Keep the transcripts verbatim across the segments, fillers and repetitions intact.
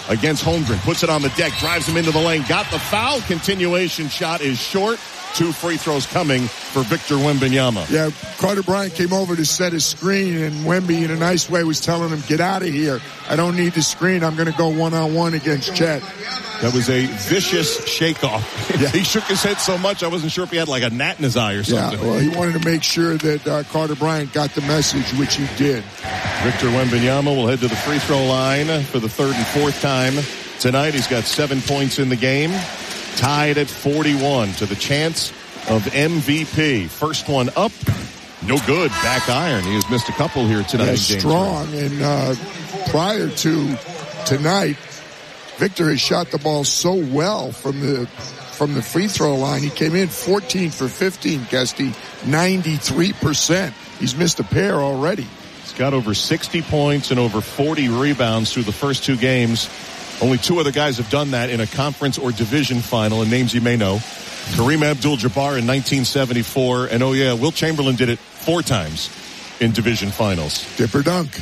against Holmgren. Puts it on the deck, drives him into the lane, got the foul. Continuation shot is short. Two free throws coming for Victor Wembanyama. Yeah, Carter Bryant came over to set a screen, and Wemby, in a nice way, was telling him, get out of here. I don't need the screen. I'm going to go one-on-one against Chet. That was a vicious shakeoff. Yeah. He shook his head so much, I wasn't sure if he had like a gnat in his eye or something. Yeah, well, he wanted to make sure that uh, Carter Bryant got the message, which he did. Victor Wembanyama will head to the free throw line for the third and fourth time tonight. He's got seven points in the game. Tied at forty-one to the chance of M V P. First one up, no good. Back iron. He has missed a couple here tonight. Yeah, in game strong. Three. And uh, prior to tonight, Victor has shot the ball so well from the from the free throw line. He came in fourteen for fifteen, Kesty, ninety-three percent. He's missed a pair already. He's got over sixty points and over forty rebounds through the first two games. Only two other guys have done that in a conference or division final, and names you may know. Kareem Abdul-Jabbar in nineteen seventy-four, and oh yeah, Wilt Chamberlain did it four times in division finals. Dipper dunk.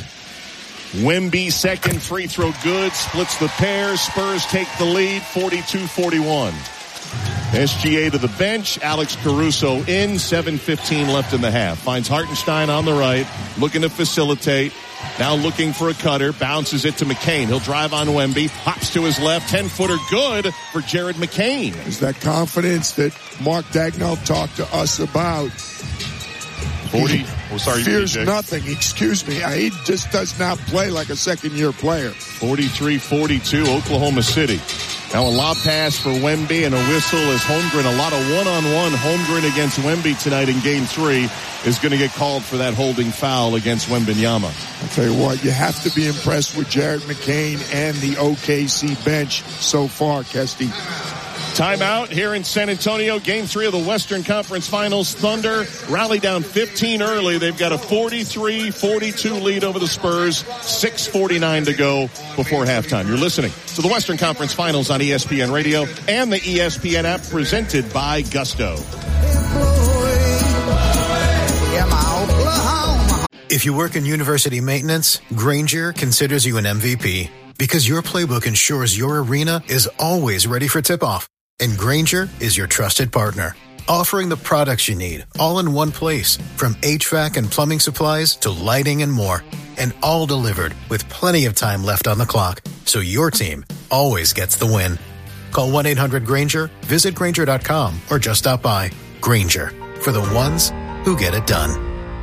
Wemby second free throw good, splits the pair. Spurs take the lead, forty-two forty-one. S G A to the bench. Alex Caruso in, seven fifteen left in the half. Finds Hartenstein on the right, looking to facilitate. Now looking for a cutter, bounces it to McCain. He'll drive on Wemby, hops to his left, ten-footer good for Jared McCain. Is that confidence that Mark Dagnall talked to us about? forty, oh, sorry, fears B J. nothing, excuse me. He just does not play like a second-year player. forty-three forty-two, Oklahoma City. Now a lob pass for Wemby and a whistle as Holmgren. A lot of one-on-one Holmgren against Wemby tonight in game three is going to get called for that holding foul against Wembanyama. I'll tell you what, you have to be impressed with Jared McCain and the O K C bench so far, Kesty. Timeout here in San Antonio. Game three of the Western Conference Finals. Thunder rally down fifteen early. They've got a forty-three forty-two lead over the Spurs. six forty-nine to go before halftime. You're listening to the Western Conference Finals on E S P N Radio and the E S P N app, presented by Gusto. If you work in university maintenance, Grainger considers you an M V P because your playbook ensures your arena is always ready for tip-off. And Grainger is your trusted partner, offering the products you need all in one place, from H V A C and plumbing supplies to lighting and more, and all delivered with plenty of time left on the clock, so your team always gets the win. Call one eight hundred Grainger, visit Grainger dot com, or just stop by. Grainger, for the ones who get it done.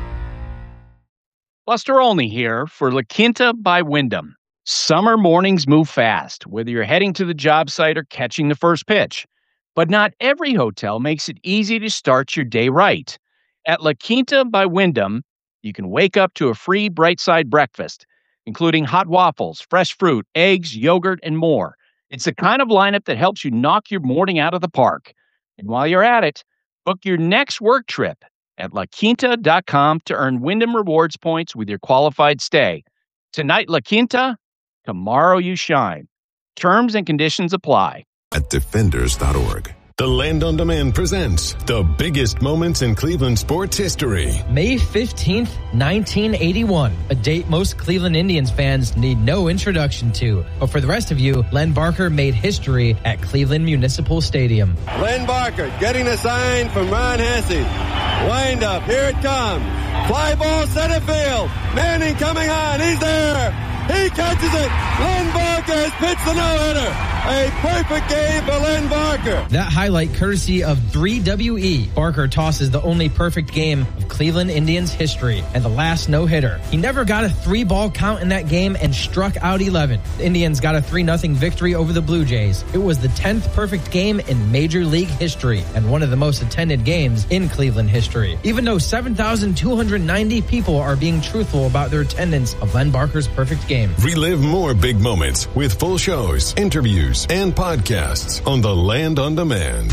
Buster Olney here for La Quinta by Wyndham. Summer mornings move fast, whether you're heading to the job site or catching the first pitch. But not every hotel makes it easy to start your day right. At La Quinta by Wyndham, you can wake up to a free Bright Side breakfast, including hot waffles, fresh fruit, eggs, yogurt, and more. It's the kind of lineup that helps you knock your morning out of the park. And while you're at it, book your next work trip at La Quinta dot com to earn Wyndham Rewards points with your qualified stay. Tonight, La Quinta, tomorrow you shine. Terms and conditions apply. At defenders dot org. The Land on Demand presents the biggest moments in Cleveland sports history. May fifteenth, nineteen eighty-one, a date most Cleveland Indians fans need no introduction to. But for the rest of you, Len Barker made history at Cleveland Municipal Stadium. Len Barker getting a sign from Ron Hesse. Wind up, here it comes. Fly ball center field. Manning coming on, he's there. He catches it. Len Barker has pitched the no-hitter. A perfect game for Len Barker. That highlight courtesy of three W E. Barker tosses the only perfect game of Cleveland Indians history and the last no-hitter. He never got a three-ball count in that game and struck out eleven. The Indians got a three nothing victory over the Blue Jays. It was the tenth perfect game in Major League history and one of the most attended games in Cleveland history. Even though seven thousand two hundred ninety people are being truthful about their attendance of Len Barker's perfect game. Relive more big moments with full shows, interviews, and podcasts on the Land on Demand.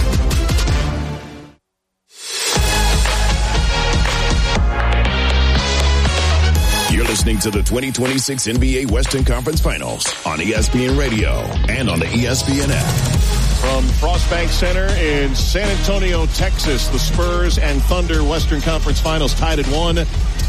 You're listening to the twenty twenty-six N B A Western Conference Finals on E S P N Radio and on the E S P N app. From Frostbank Center in San Antonio, Texas, the Spurs and Thunder Western Conference Finals tied at one.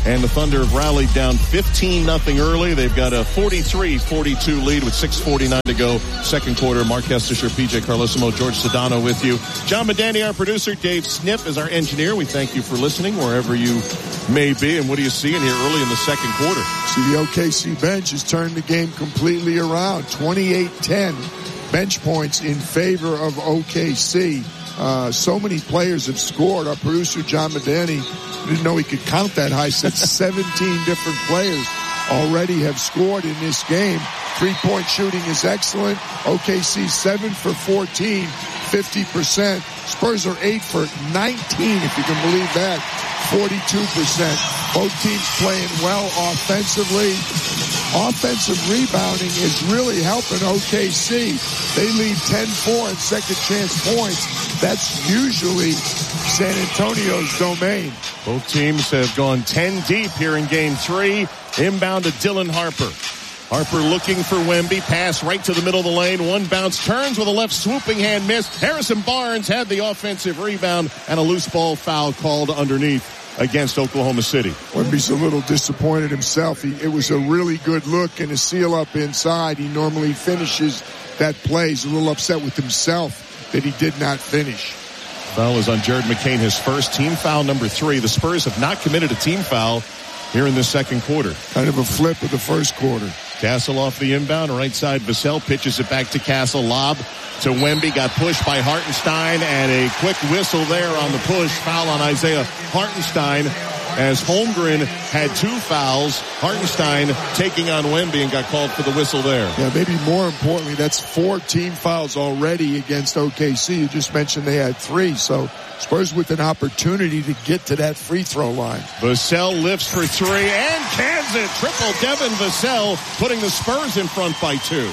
And the Thunder have rallied down fifteen nothing early. They've got a forty-three forty-two lead with six forty-nine to go. Second quarter, Mark Estisher, P J Carlesimo, George Sedano with you. John Medani, our producer. Dave Snip is our engineer. We thank you for listening wherever you may be. And what are you seeing here early in the second quarter? See, the O K C bench has turned the game completely around. twenty-eight ten bench points in favor of O K C. Uh, so many players have scored. Our producer, John Medani, didn't know he could count that high. Said seventeen different players already have scored in this game. Three-point shooting is excellent. O K C seven for fourteen, fifty percent. Spurs are eight for nineteen, if you can believe that, forty-two percent. Both teams playing well offensively. Offensive rebounding is really helping O K C. They lead ten four in second chance points. That's usually San Antonio's domain. Both teams have gone ten deep here in game three. Inbound to Dylan Harper. Harper looking for Wemby. Pass right to the middle of the lane. One bounce, turns with a left swooping hand miss. Harrison Barnes had the offensive rebound and a loose ball foul called underneath against Oklahoma City. Wemby's a little disappointed himself. He, it was a really good look and a seal up inside. He normally finishes that play. He's a little upset with himself that he did not finish. Foul is on Jared McCain, his first, team foul number three. The Spurs have not committed a team foul here in the second quarter. Kind of a flip of the first quarter. Castle off the inbound, right side. Vassell pitches it back to Castle. Lob to Wemby, got pushed by Hartenstein, and a quick whistle there on the push. Foul on Isaiah Hartenstein, as Holmgren had two fouls. Hartenstein taking on Wemby and got called for the whistle there. Yeah, maybe more importantly, that's four team fouls already against O K C. You just mentioned they had three, so Spurs with an opportunity to get to that free throw line. Vassell lifts for three and cans it. Triple Devin Vassell, putting the Spurs in front by two.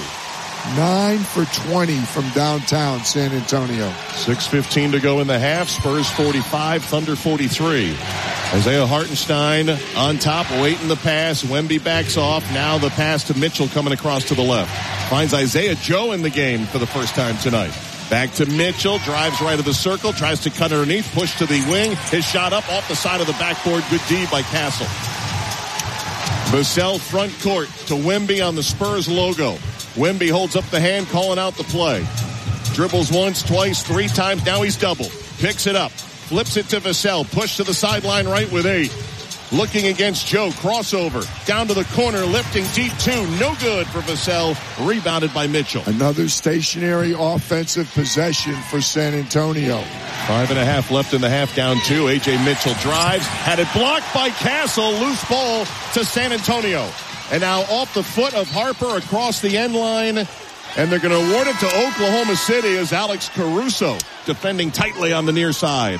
Nine for twenty from downtown San Antonio. six fifteen to go in the half. Spurs forty-five, Thunder forty-three. Isaiah Hartenstein on top, waiting the pass. Wemby backs off. Now the pass to Mitchell coming across to the left. Finds Isaiah Joe in the game for the first time tonight. Back to Mitchell, drives right of the circle, tries to cut underneath, push to the wing. His shot up off the side of the backboard. Good D by Castle. Vassell front court to Wemby on the Spurs logo. Wemby holds up the hand, calling out the play. Dribbles once, twice, three times. Now he's double. Picks it up. Flips it to Vassell. Push to the sideline right with eight. Looking against Joe. Crossover. Down to the corner. Lifting deep two. No good for Vassell. Rebounded by Mitchell. Another stationary offensive possession for San Antonio. Five and a half left in the half, down two. A J Mitchell drives. Had it blocked by Castle. Loose ball to San Antonio. And now off the foot of Harper across the end line. And they're going to award it to Oklahoma City as Alex Caruso defending tightly on the near side.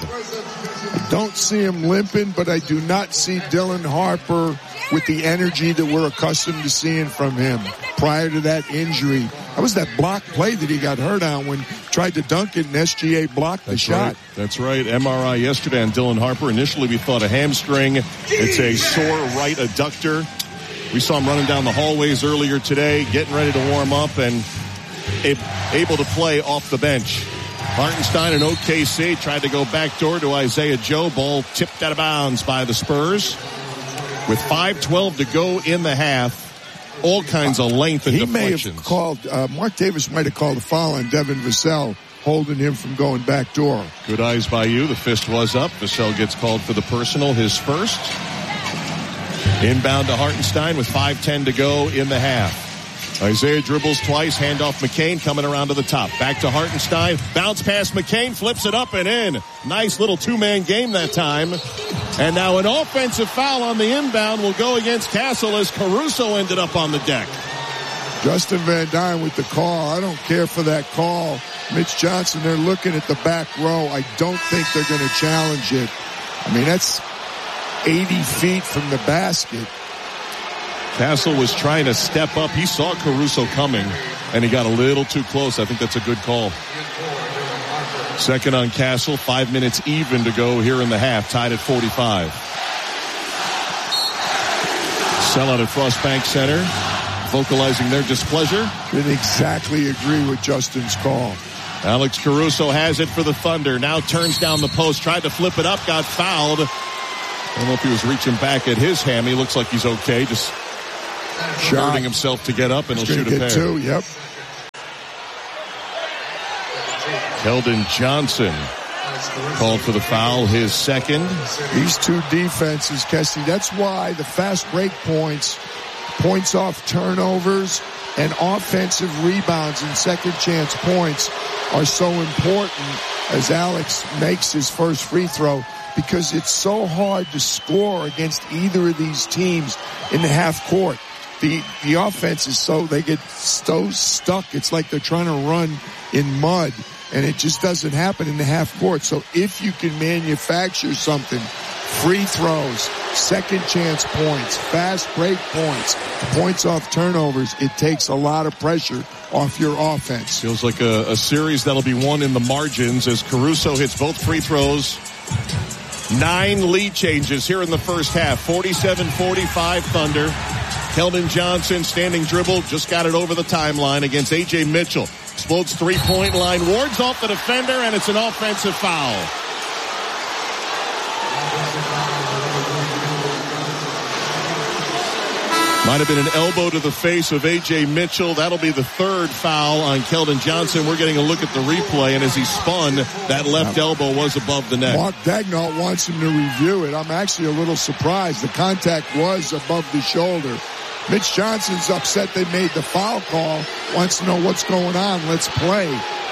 I don't see him limping, but I do not see Dylan Harper with the energy that we're accustomed to seeing from him prior to that injury. That was that block play that he got hurt on when tried to dunk it and S G A blocked the That's shot. Right. That's right. M R I yesterday on Dylan Harper. Initially we thought a hamstring. It's a sore right adductor. We saw him running down the hallways earlier today, getting ready to warm up and able to play off the bench. Hartenstein and O K C tried to go backdoor to Isaiah Joe. Ball tipped out of bounds by the Spurs. With five twelve to go in the half, all kinds of length and he deflections. He may have called, uh, Mark Davis might have called a foul on Devin Vassell, holding him from going backdoor. Good eyes by you. The fist was up. Vassell gets called for the personal, his first. Inbound to Hartenstein with five ten to go in the half. Isaiah dribbles twice, handoff McCain coming around to the top. Back to Hartenstein, bounce past McCain, flips it up and in. Nice little two-man game that time. And now an offensive foul on the inbound will go against Castle as Caruso ended up on the deck. Justin Van Dyne with the call. I don't care for that call. Mitch Johnson, they're looking at the back row. I don't think they're going to challenge it. I mean, that's eighty feet from the basket. Castle was trying to step up. He saw Caruso coming, and he got a little too close. I think that's a good call. Second on Castle. Five minutes even to go here in the half. Tied at forty-five. Sellout at Frost Bank Center, vocalizing their displeasure. Didn't exactly agree with Justin's call. Alex Caruso has it for the Thunder. Now turns down the post. Tried to flip it up. Got fouled. I don't know if he was reaching back at his ham. He looks like he's okay. Just shouting himself to get up, and he'll shoot a pair. Two, yep. Keldon Johnson called for the foul, his second. These two defenses, Kesty, that's why the fast break points, points off turnovers, and offensive rebounds and second chance points are so important as Alex makes his first free throw, because it's so hard to score against either of these teams in the half court. The the offense is so, they get so stuck. It's like they're trying to run in mud, and it just doesn't happen in the half court. So if you can manufacture something, free throws, second chance points, fast break points, points off turnovers, it takes a lot of pressure off your offense. Feels like a, a series that'll be won in the margins as Caruso hits both free throws. Nine lead changes here in the first half. forty-seven forty-five Thunder. Keldon Johnson, standing dribble, just got it over the timeline against A J Mitchell. Explodes three-point line, wards off the defender, and it's an offensive foul. Might have been an elbow to the face of A J Mitchell. That'll be the third foul on Keldon Johnson. We're getting a look at the replay, and as he spun, that left elbow was above the neck. Mark Daigneault wants him to review it. I'm actually a little surprised. The contact was above the shoulder. Mitch Johnson's upset they made the foul call. Wants to know what's going on. Let's play.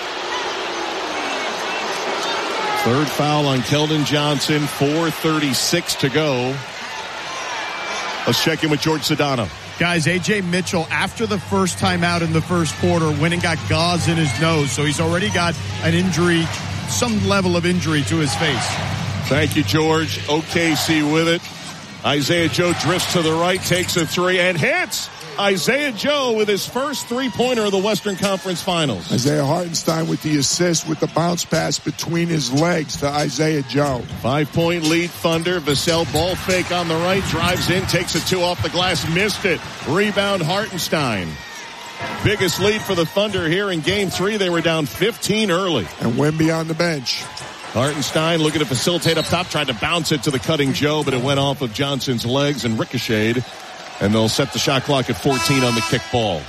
Third foul on Keldon Johnson. four thirty-six to go. Let's check in with George Sedano. Guys, A J Mitchell, after the first time out in the first quarter, went and got gauze in his nose. So he's already got an injury, some level of injury to his face. Thank you, George. O K C with it. Isaiah Joe drifts to the right, takes a three, and hits. Isaiah Joe with his first three-pointer of the Western Conference Finals. Isaiah Hartenstein with the assist with the bounce pass between his legs to Isaiah Joe. Five-point lead, Thunder. Vassell ball fake on the right, drives in, takes a two off the glass, missed it. Rebound, Hartenstein. Biggest lead for the Thunder here in game three. They were down fifteen early. And Wemby on the bench. Hartenstein looking to facilitate up top, tried to bounce it to the cutting Joe, but it went off of Johnson's legs and ricocheted. And they'll set the shot clock at fourteen on the kick ball.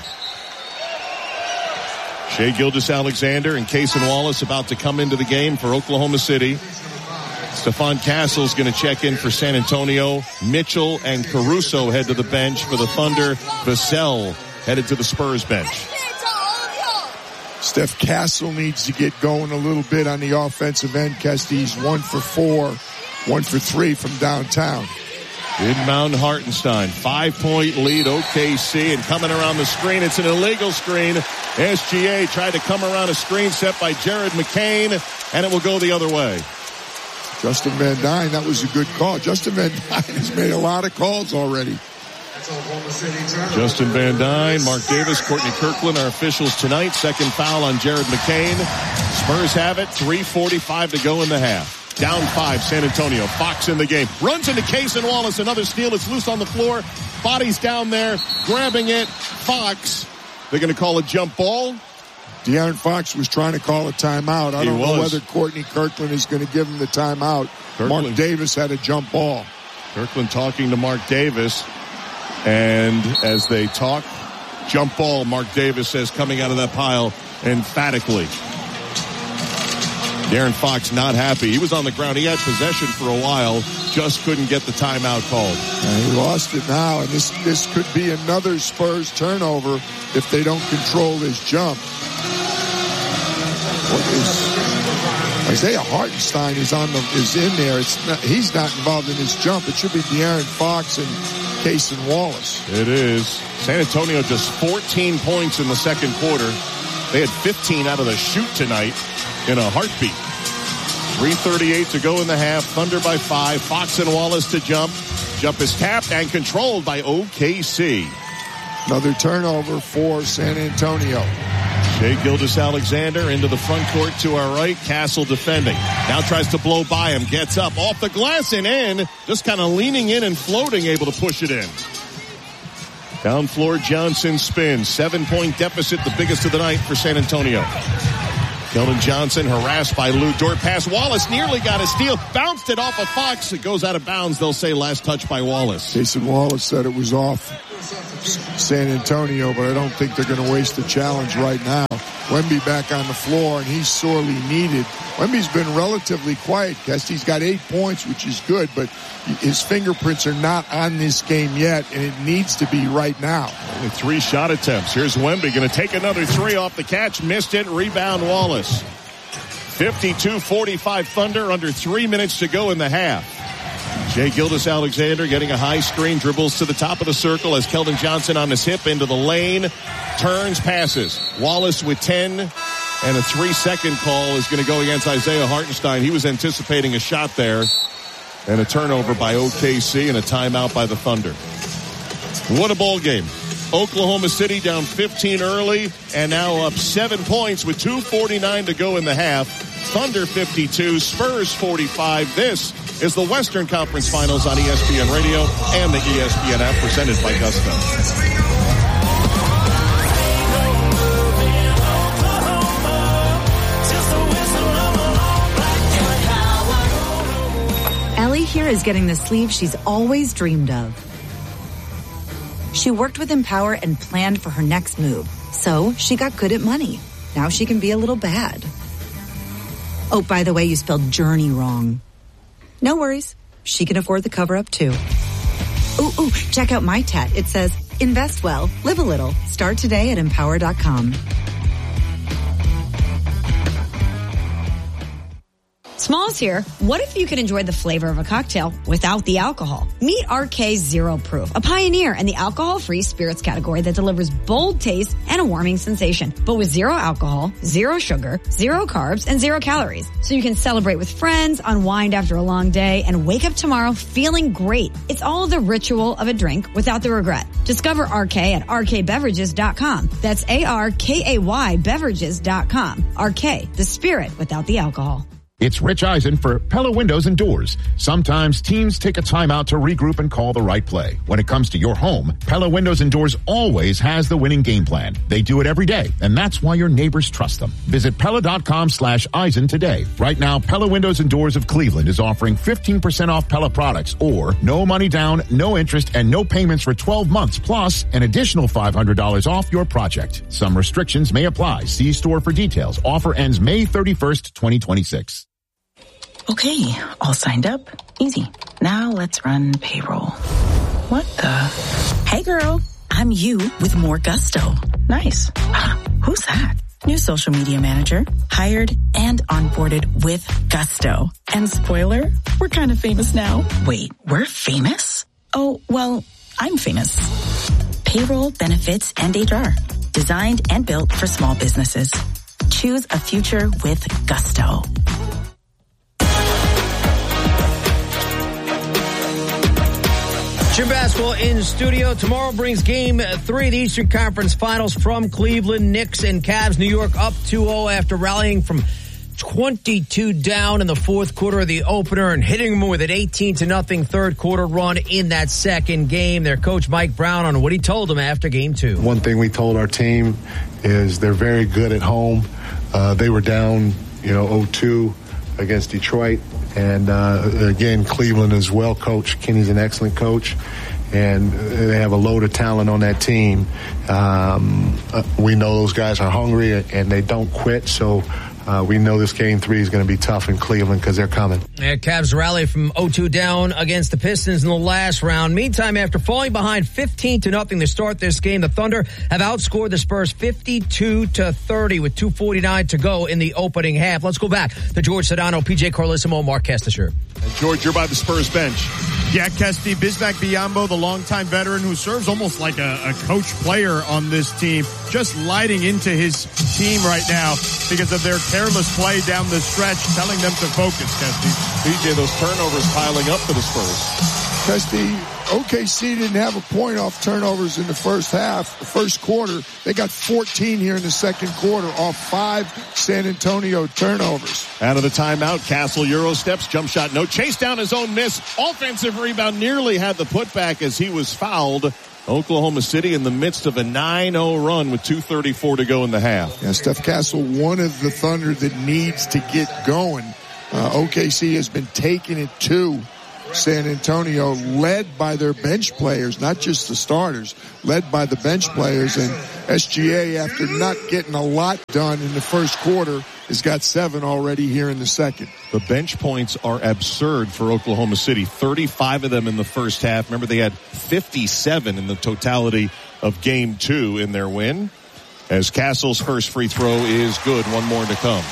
Shai Gilgeous-Alexander and Cason Wallace about to come into the game for Oklahoma City. Stephon Castle's going to check in for San Antonio. Mitchell and Caruso head to the bench for the Thunder. Vassell headed to the Spurs bench. Steph Castle needs to get going a little bit on the offensive end. Kesty's one for four, one for three from downtown. Inbound Hartenstein, five-point lead, O K C, and coming around the screen, it's an illegal screen. S G A tried to come around a screen set by Jared McCain, and it will go the other way. Justin Van Dyne, that was a good call. Justin Van Dyne has made a lot of calls already. Justin Van Dyne, Mark Davis, Courtney Kirkland, our officials tonight. Second foul on Jared McCain. Spurs have it, three forty-five to go in the half. Down five, San Antonio. Fox in the game. Runs into Cason Wallace. Another steal. It's loose on the floor. Body's down there. Grabbing it. Fox. They're going to call a jump ball. De'Aaron Fox was trying to call a timeout. I he don't was. know whether Courtney Kirkland is going to give him the timeout. Kirkland. Mark Davis had a jump ball. Kirkland talking to Mark Davis. And as they talk, jump ball, Mark Davis says, coming out of that pile emphatically. De'Aaron Fox not happy. He was on the ground. He had possession for a while, just couldn't get the timeout called. And he lost it now, and this this could be another Spurs turnover if they don't control this jump. What is Isaiah Hartenstein is on the is in there. It's not, he's not involved in this jump. It should be De'Aaron Fox and Cason Wallace. It is. San Antonio just fourteen points in the second quarter. They had fifteen out of the shoot tonight in a heartbeat. three thirty-eight to go in the half. Thunder by five. Fox and Wallace to jump. Jump is tapped and controlled by O K C. Another turnover for San Antonio. Shai Gilgeous-Alexander into the front court to our right. Castle defending. Now tries to blow by him. Gets up off the glass and in. Just kind of leaning in and floating, able to push it in. Down floor, Johnson spins. Seven-point deficit, the biggest of the night for San Antonio. Keldon Johnson harassed by Lou Dort. Pass Wallace nearly got a steal. Bounced it off of Fox. It goes out of bounds. They'll say last touch by Wallace. Jason Wallace said it was off San Antonio, but I don't think they're going to waste the challenge right now. Wemby back on the floor, and he's sorely needed. Wemby's been relatively quiet, guys. He's got eight points, which is good, but his fingerprints are not on this game yet, and it needs to be right now. Only three shot attempts. Here's Wemby going to take another three off the catch. Missed it. Rebound Wallace. fifty-two forty-five Thunder, under three minutes to go in the half. Jay Gilgeous-Alexander getting a high screen, dribbles to the top of the circle as Keldon Johnson on his hip into the lane, turns, passes. Wallace with ten, and a three-second call is going to go against Isaiah Hartenstein. He was anticipating a shot there, and a turnover by O K C and a timeout by the Thunder. What a ball game. Oklahoma City down fifteen early and now up seven points with two forty-nine to go in the half. Thunder fifty-two, Spurs forty-five. This is the Western Conference Finals on E S P N Radio and the E S P N app, presented by Gusto. Ellie here is getting the sleeve she's always dreamed of. She worked with Empower and planned for her next move, so she got good at money. Now she can be a little bad. Oh, by the way, you spelled journey wrong. No worries. She can afford the cover-up, too. Ooh, ooh, check out my tat. It says, invest well, live a little. Start today at empower dot com. Smalls here. What if you could enjoy the flavor of a cocktail without the alcohol? Meet R K Zero Proof, a pioneer in the alcohol-free spirits category that delivers bold taste and a warming sensation, but with zero alcohol, zero sugar, zero carbs, and zero calories. So you can celebrate with friends, unwind after a long day, and wake up tomorrow feeling great. It's all the ritual of a drink without the regret. Discover R K at R K beverages dot com. That's A R K A Y beverages dot com. R K, the spirit without the alcohol. It's Rich Eisen for Pella Windows and Doors. Sometimes teams take a timeout to regroup and call the right play. When it comes to your home, Pella Windows and Doors always has the winning game plan. They do it every day, and that's why your neighbors trust them. Visit Pella dot com slash Eisen today. Right now, Pella Windows and Doors of Cleveland is offering fifteen percent off Pella products, or no money down, no interest, and no payments for twelve months, plus an additional five hundred dollars off your project. Some restrictions may apply. See store for details. Offer ends May thirty-first, twenty twenty-six. Okay, all signed up. Easy. Now let's run payroll. What the? Hey girl, I'm you with more gusto. Nice. Who's that? New social media manager. Hired and onboarded with gusto. And spoiler, we're kind of famous now. Wait, we're famous? Oh, well, I'm famous. Payroll, benefits, and H R. Designed and built for small businesses. Choose a future with gusto. Jim Basketball in studio. Tomorrow brings game three of the Eastern Conference Finals from Cleveland. Knicks and Cavs. New York up two oh after rallying from twenty-two down in the fourth quarter of the opener and hitting them with an eighteen to nothing third quarter run in that second game. Their coach Mike Brown on what he told them after game two. One thing we told our team is they're very good at home. Uh, they were down, you know, oh two against Detroit. And, uh, again, Cleveland is well coached. Kenny's an excellent coach, and they have a load of talent on that team. Um, uh, we know those guys are hungry and they don't quit. So, uh, we know this game three is going to be tough in Cleveland because they're coming. Yeah, Cavs rally from oh two down against the Pistons in the last round. Meantime, after falling behind fifteen to nothing to start this game, the Thunder have outscored the Spurs fifty-two to thirty with two forty-nine to go in the opening half. Let's go back to George Sedano, P J Carlissimo, Mark Kestisher. George, you're by the Spurs bench. Yeah, Kesty, Bismack Biyombo, the longtime veteran who serves almost like a, a coach player on this team, just lighting into his team right now because of their careless play down the stretch, telling them to focus, Kesty. B J, those turnovers piling up for the Spurs. Kesty, O K C didn't have a point off turnovers in the first half, the first quarter. They got fourteen here in the second quarter off five San Antonio turnovers. Out of the timeout, Castle Euro steps, jump shot, no. Chase down his own miss. Offensive rebound, nearly had the putback as he was fouled. Oklahoma City in the midst of a nine oh run with two thirty-four to go in the half. Yeah, Steph Castle, one of the Thunder that needs to get going. Uh, O K C has been taking it to San Antonio, led by their bench players, not just the starters, led by the bench players. And S G A, after not getting a lot done in the first quarter, has got seven already here in the second. The bench points are absurd for Oklahoma City. thirty-five of them in the first half. Remember, they had fifty-seven in the totality of game two in their win. As Castle's first free throw is good. One more to come.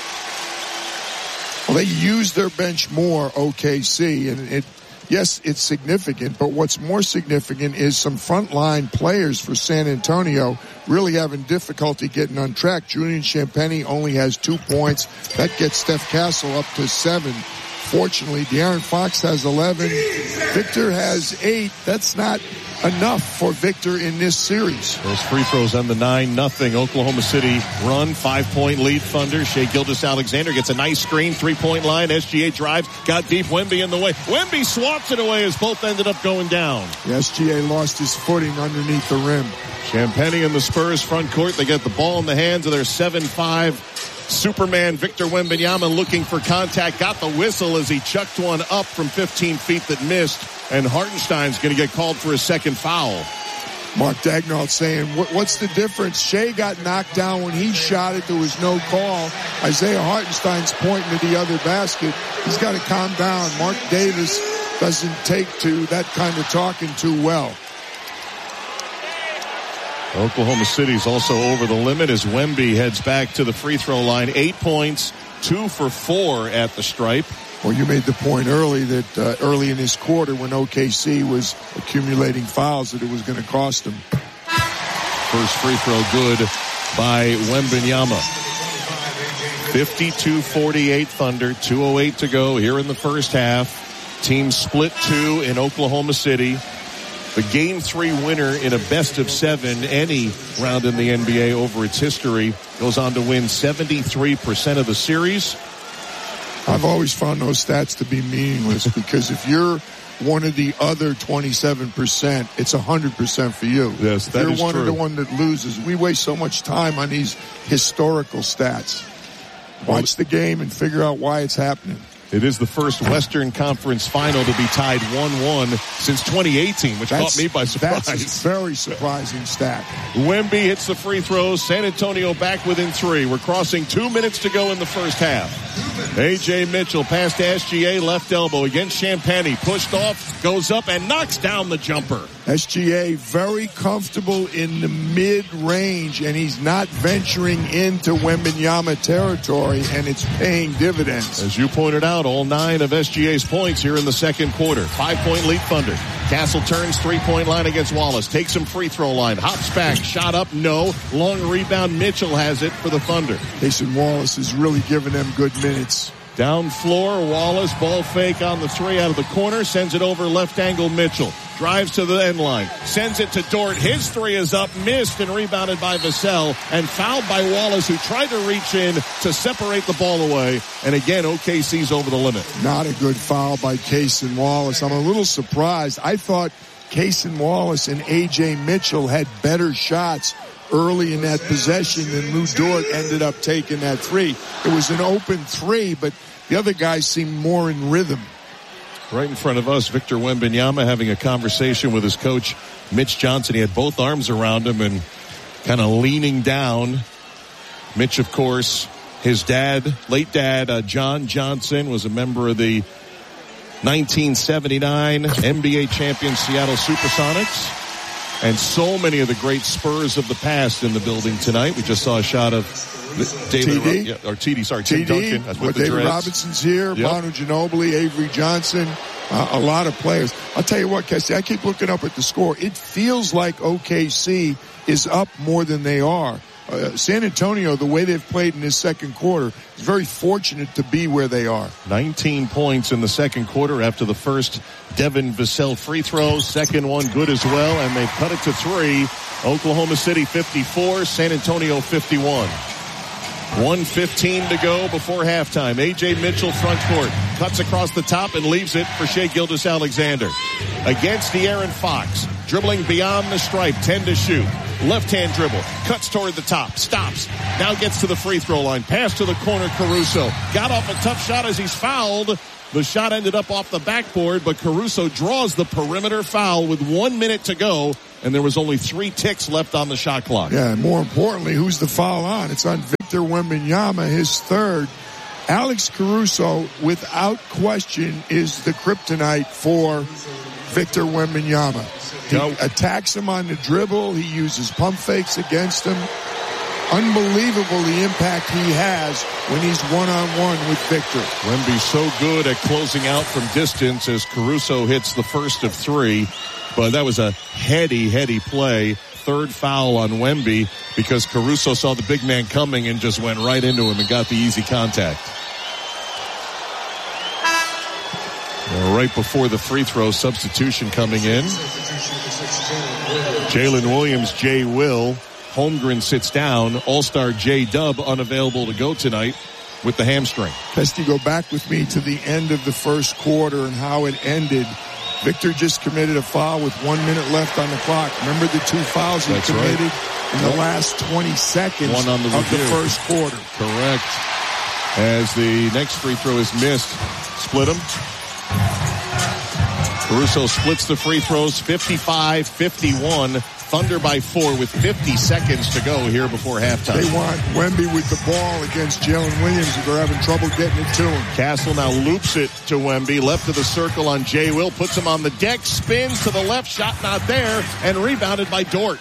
Well, they use their bench more, O K C, and it, yes, it's significant, but what's more significant is some frontline players for San Antonio really having difficulty getting on track. Julian Champagnie only has two points. That gets Steph Castle up to seven. Fortunately, De'Aaron Fox has eleven. Victor has eight. That's not enough for Victor in this series. Those free throws on the nine nothing Oklahoma City run. Five-point lead, Thunder. Shai Gilgeous-Alexander gets a nice screen. Three-point line. S G A drives. Got deep. Wemby in the way. Wemby swats it away as both ended up going down. The S G A lost his footing underneath the rim. Champagnie in the Spurs front court. They get the ball in the hands of their seven five Superman Victor Wembanyama looking for contact. Got the whistle as he chucked one up from fifteen feet that missed. And Hartenstein's going to get called for a second foul. Mark Daigneault saying, what's the difference? Shea got knocked down when he shot it. There was no call. Isaiah Hartenstein's pointing to the other basket. He's got to calm down. Mark Davis doesn't take to that kind of talking too well. Oklahoma City's also over the limit as Wemby heads back to the free throw line. Eight points, two for four at the stripe. Well, you made the point early that uh, early in this quarter when O K C was accumulating fouls that it was going to cost them. First free throw good by Wembanyama. fifty-two forty-eight Thunder, two oh eight to go here in the first half. Teams split two in Oklahoma City. The game three winner in a best of seven, any round in the N B A over its history, goes on to win seventy-three percent of the series. I've always found those stats to be meaningless because if you're one of the other twenty-seven percent, it's one hundred percent for you. Yes, that if you're is one true. of the one that loses. We waste so much time on these historical stats. Watch the game and figure out why it's happening. It is the first Western Conference final to be tied one one since twenty eighteen, which that's, caught me by surprise. That's a very surprising stat. Wemby hits the free throws. San Antonio back within three. We're crossing two minutes to go in the first half. A J Mitchell past S G A, left elbow against Champagnie. Pushed off, goes up, and knocks down the jumper. S G A very comfortable in the mid-range, and he's not venturing into Wembanyama territory, and it's paying dividends. As you pointed out, all nine of S G A's points here in the second quarter. Five-point lead Thunder. Castle turns three-point line against Wallace. Takes him free throw line. Hops back. Shot up. No. Long rebound. Mitchell has it for the Thunder. Jason Wallace is really giving them good minutes. Down floor, Wallace, ball fake on the three out of the corner, sends it over left angle Mitchell. Drives to the end line, sends it to Dort. His three is up, missed, and rebounded by Vassell, and fouled by Wallace, who tried to reach in to separate the ball away. And again, O K C's over the limit. Not a good foul by Cason Wallace. I'm a little surprised. I thought Cason Wallace and A J Mitchell had better shots early in that possession than Lou Dort ended up taking that three. It was an open three, but the other guys seemed more in rhythm. Right in front of us, Victor Wembanyama having a conversation with his coach, Mitch Johnson. He had both arms around him and kind of leaning down. Mitch, of course, his dad, late dad, uh, John Johnson, was a member of the nineteen seventy-nine N B A champion Seattle Supersonics. And so many of the great Spurs of the past in the building tonight. We just saw a shot of David, T D? yeah, or T D, sorry, T D, Tim Duncan. That's with the David dreads. Robinson's here, Yep. Manu Ginobili, Avery Johnson, uh, a lot of players. I'll tell you what, Kessie, I keep looking up at the score. It feels like O K C is up more than they are. Uh, San Antonio, the way they've played in this second quarter, is very fortunate to be where they are. nineteen points in the second quarter after the first Devin Vassell free throw. Second one good as well, and they've cut it to three. Oklahoma City fifty-four, San Antonio fifty-one. one fifteen to go before halftime. A J Mitchell front court. Cuts across the top and leaves it for Shai Gilgeous-Alexander. Against De'Aaron Fox. dribbling beyond the stripe, ten to shoot. Left-hand dribble, cuts toward the top, stops. Now gets to the free throw line. Pass to the corner, Caruso. Got off a tough shot as he's fouled. The shot ended up off the backboard, but Caruso draws the perimeter foul with one minute to go, and there was only three ticks left on the shot clock. Yeah, and more importantly, who's the foul on? It's on Victor Wembanyama, his third. Alex Caruso, without question, is the kryptonite for Victor Wembanyama. He Go. attacks him on the dribble. He uses pump fakes against him. Unbelievable the impact he has when he's one-on-one with Victor. Wemby's so good at closing out from distance as Caruso hits the first of three. But that was a heady, heady play. Third foul on Wemby because Caruso saw the big man coming and just went right into him and got the easy contact. Well, right before the free throw, substitution coming in. Jalen Williams, Jay Will. Holmgren sits down. All-star J-Dub unavailable to go tonight with the hamstring. Pesty, go back with me to the end of the first quarter and how it ended. Victor just committed a foul with one minute left on the clock. Remember the two fouls he That's committed right. in the last twenty seconds One on the of the review. first quarter. Correct. As the next free throw is missed, split him. Caruso splits the free throws, fifty-five fifty-one. Thunder by four with fifty seconds to go here before halftime. They want Wemby with the ball against Jalen Williams if they're having trouble getting it to him. Castle now loops it to Wemby, left of the circle on Jay Will, puts him on the deck, spins to the left, shot not there, and rebounded by Dort.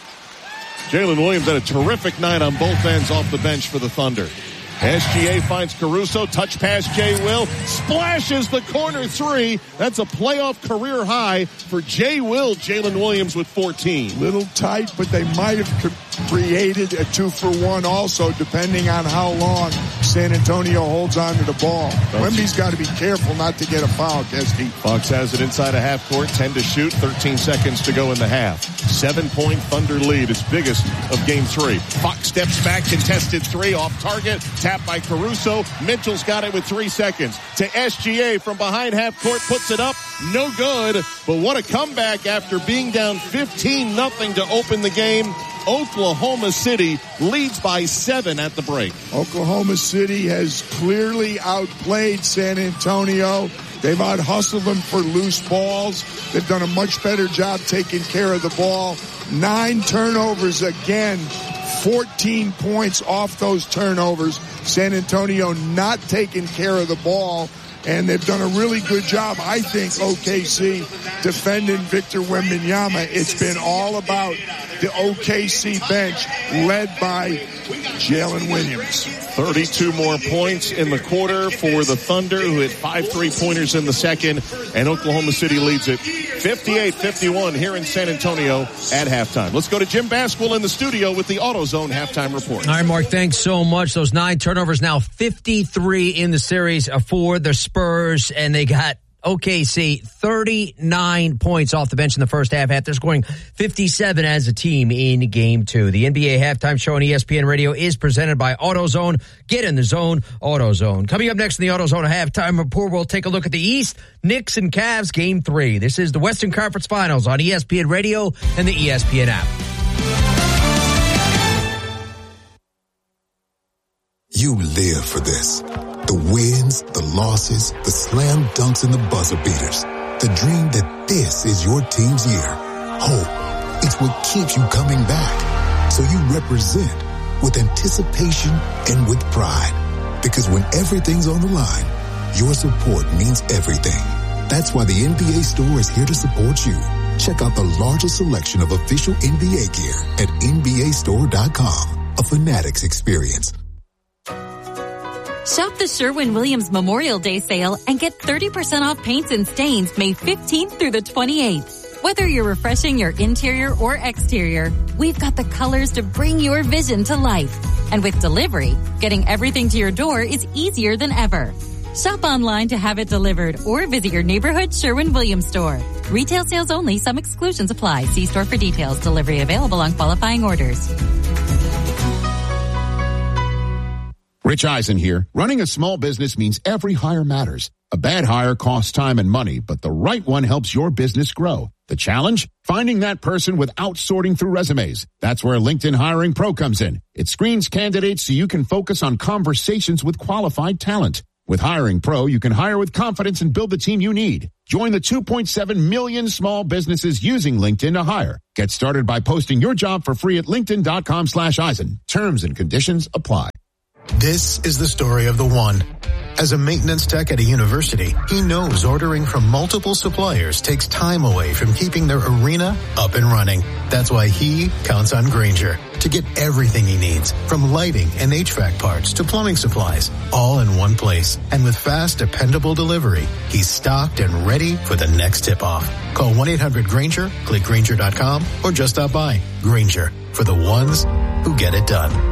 Jalen Williams had a terrific night on both ends off the bench for the Thunder. S G A finds Caruso, touch pass Jay Will, splashes the corner three. That's a playoff career high for Jay Will. Jalen Williams with fourteen. Little tight, but they might have created a two for one also, depending on how long San Antonio holds on to the ball. Wemby's got to be careful not to get a foul, Kesty. Fox has it inside a half court, ten to shoot, thirteen seconds to go in the half. Seven-point Thunder lead, its biggest of game three. Fox steps back, contested three, off target, tapped by Caruso. Mitchell's got it with three seconds. To S G A from behind half court, puts it up, no good. But what a comeback after being down fifteen nothing to open the game. Oklahoma City leads by seven at the break. Oklahoma City has clearly outplayed San Antonio. They've out-hustled them for loose balls. They've done a much better job taking care of the ball. Nine turnovers again. fourteen points off those turnovers. San Antonio not taking care of the ball. And they've done a really good job, I think, O K C, defending Victor Wembanyama. It's been all about the O K C bench led by Jalen Williams. thirty-two more points in the quarter for the Thunder, who hit five three-pointers in the second, and Oklahoma City leads it fifty-eight fifty-one here in San Antonio at halftime. Let's go to Jim Basquill in the studio with the AutoZone halftime report. All right, Mark, thanks so much. Those nine turnovers, now fifty-three in the series for the Spurs, and they got O K C thirty-nine points off the bench in the first half. They're scoring fifty-seven as a team in game two. The N B A halftime show on E S P N Radio is presented by AutoZone. Get in the zone, AutoZone. Coming up next in the AutoZone halftime report, we'll take a look at the East. Knicks and Cavs game three. This is the Western Conference Finals on E S P N Radio and the E S P N app. You live for this. The wins, the losses, the slam dunks, and the buzzer beaters. The dream that this is your team's year. Hope, it's what keeps you coming back. So you represent with anticipation and with pride. Because when everything's on the line, your support means everything. That's why the N B A store is here to support you. Check out the largest selection of official N B A gear at N B A store dot com. A Fanatics experience. Shop the Sherwin-Williams Memorial Day sale and get thirty percent off paints and stains May fifteenth through the twenty-eighth. Whether you're refreshing your interior or exterior, we've got the colors to bring your vision to life. And with delivery, getting everything to your door is easier than ever. Shop online to have it delivered or visit your neighborhood Sherwin-Williams store. Retail sales only. Some exclusions apply. See store for details. Delivery available on qualifying orders. Rich Eisen here. Running a small business means every hire matters. A bad hire costs time and money, but the right one helps your business grow. The challenge? Finding that person without sorting through resumes. That's where LinkedIn Hiring Pro comes in. It screens candidates so you can focus on conversations with qualified talent. With Hiring Pro, you can hire with confidence and build the team you need. Join the two point seven million small businesses using LinkedIn to hire. Get started by posting your job for free at linkedin.com slash Eisen. Terms and conditions apply. This is the story of the one. As a maintenance tech at a university, he knows ordering from multiple suppliers takes time away from keeping their arena up and running. That's why he counts on Grainger to get everything he needs, from lighting and H V A C parts to plumbing supplies, all in one place. And with fast, dependable delivery, he's stocked and ready for the next tip-off. Call one eight hundred Grainger, click Grainger dot com, or just stop by. Grainger, for the ones who get it done.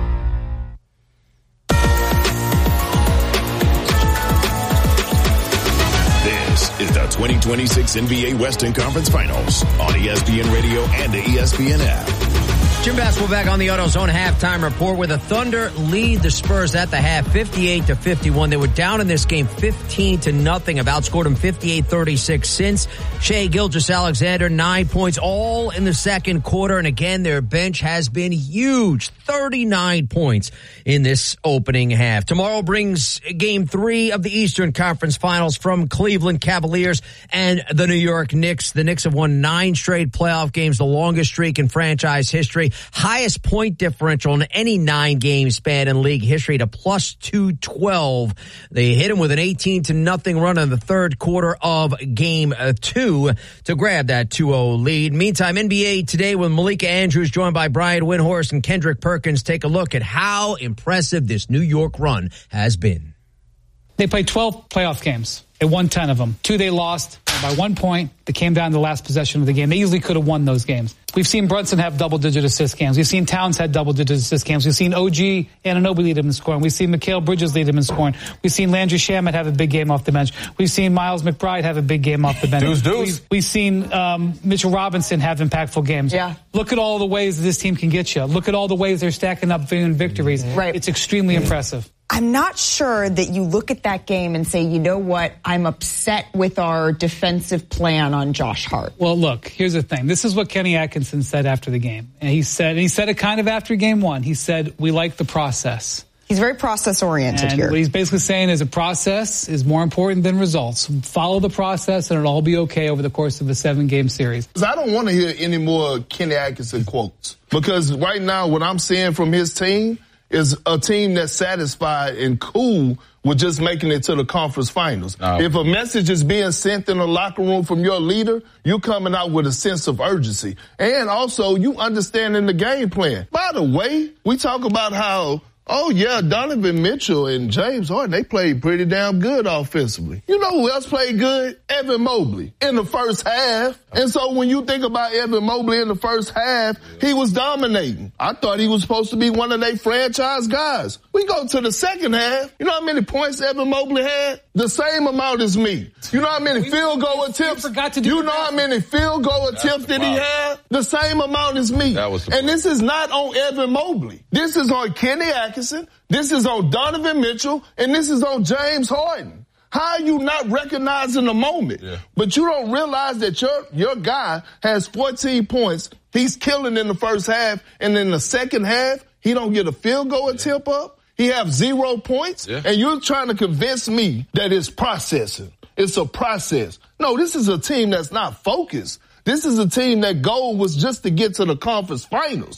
This is the twenty twenty-six N B A Western Conference Finals on E S P N Radio and the E S P N app. Jim Basketball back on the AutoZone halftime report where the Thunder lead the Spurs at the half fifty-eight to fifty-one. They were down in this game fifteen to nothing. Have outscored them fifty-eight thirty-six since. Shai Gilgeous-Alexander, nine points all in the second quarter. And again, their bench has been huge. thirty-nine points in this opening half. Tomorrow brings game three of the Eastern Conference Finals from Cleveland Cavaliers and the New York Knicks. The Knicks have won nine straight playoff games, the longest streak in franchise history. Highest point differential in any nine-game span in league history to plus two twelve. They hit him with an eighteen to nothing run in the third quarter of game two to grab that two oh lead. Meantime, N B A Today with Malika Andrews, joined by Brian Windhorst and Kendrick Perkins, take a look at how impressive this New York run has been. They played twelve playoff games. They won ten of them. Two they lost by one point. They came down to the last possession of the game. They easily could have won those games. We've seen Brunson have double-digit assist games. We've seen Towns had double-digit assist games. We've seen O G Anunoby lead him in scoring. We've seen Mikal Bridges lead him in scoring. We've seen Landry Shamet have a big game off the bench. We've seen Miles McBride have a big game off the bench. Deuce, deuce. We've, we've seen um, Mitchell Robinson have impactful games. Yeah. Look at all the ways this team can get you. Look at all the ways they're stacking up victories. Right. It's extremely impressive. I'm not sure that you look at that game and say, you know what, I'm upset with our defensive plan on Josh Hart. Well, look, here's the thing. This is what Kenny Atkinson said after the game. And he said, and he said it kind of after game one. He said, we like the process. He's very process-oriented and here. What he's basically saying is a process is more important than results. Follow the process and it'll all be okay over the course of a seven-game series. I don't want to hear any more Kenny Atkinson quotes. Because right now, what I'm seeing from his team is a team that's satisfied and cool with just making it to the conference finals. Oh. If a message is being sent in the locker room from your leader, you're coming out with a sense of urgency. And also, you understanding the game plan. By the way, we talk about how, oh, yeah, Donovan Mitchell and James Harden, they played pretty damn good offensively. You know who else played good? Evan Mobley in the first half. And so when you think about Evan Mobley in the first half, he was dominating. I thought he was supposed to be one of their franchise guys. We go to the second half. You know how many points Evan Mobley had? The same amount as me. You know how many field goal attempts? You know how many field goal attempts did he have? The same amount as me. And this is not on Evan Mobley. This is on Kenny Atkinson. This is on Donovan Mitchell. And this is on James Harden. How are you not recognizing the moment? Yeah. But you don't realize that your your guy has fourteen points. He's killing in the first half. And in the second half, he don't get a field goal attempt up. He have zero points. Yeah. And you're trying to convince me that it's processing. It's a process. No, this is a team that's not focused. This is a team that goal was just to get to the conference finals.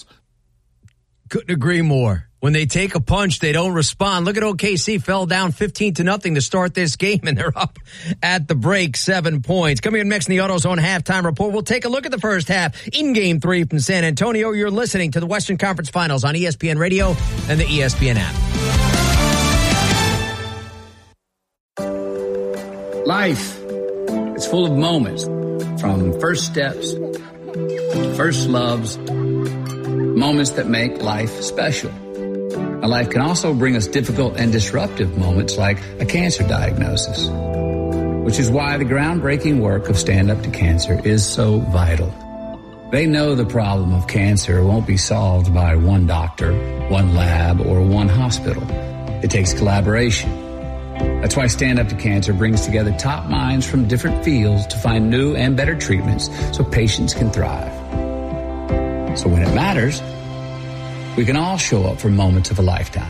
Couldn't agree more. When they take a punch, they don't respond. Look at O K C, fell down fifteen to nothing to start this game, and they're up at the break, seven points. Coming in next in the AutoZone halftime report, we'll take a look at the first half in Game three from San Antonio. You're listening to the Western Conference Finals on E S P N Radio and the E S P N app. Life is full of moments, from first steps, first loves, moments that make life special. Now, life can also bring us difficult and disruptive moments like a cancer diagnosis, which is why the groundbreaking work of Stand Up to Cancer is so vital. They know the problem of cancer won't be solved by one doctor, one lab, or one hospital. It takes collaboration. That's why Stand Up to Cancer brings together top minds from different fields to find new and better treatments so patients can thrive. So when it matters, we can all show up for moments of a lifetime.